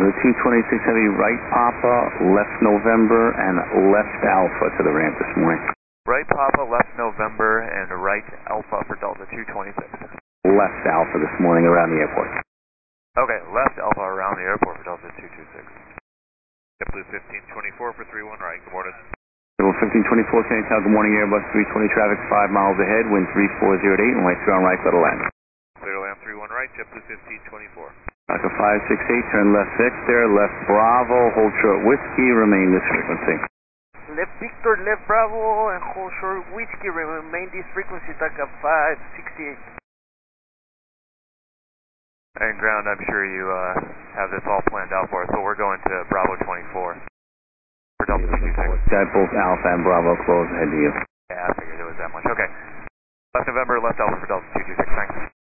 The 226 Heavy, right Papa, left November, and left Alpha to the ramp this morning. Right Papa, left November, and right Alpha for Delta 226. Left Alpha this morning around the airport. Okay, left Alpha around the airport for Delta 226. JetBlue 1524 for 31 right, good morning. JetBlue 1524, San Antonio, good morning, Airbus 320 traffic 5 miles ahead, wind 3408, and right 3 on right, let land. Clear to land 31 right, JetBlue 1524. Aka 568, turn left Victor, left Bravo, hold short whiskey, remain this frequency. Left Victor, left Bravo, and hold short whiskey, remain this frequency, Taka 568. And ground, I'm sure you have this all planned out for us, so we're going to Bravo 24 for Delta 226. Got both Alpha and Bravo close ahead to you. Yeah, I figured it was that much. Okay. Left November, left Alpha for Delta 226, thanks.